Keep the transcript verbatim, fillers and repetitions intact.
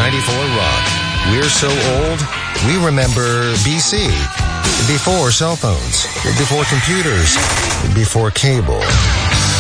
ninety-four Rock. We're so old, we remember B C. Before cell phones, before computers, before cable.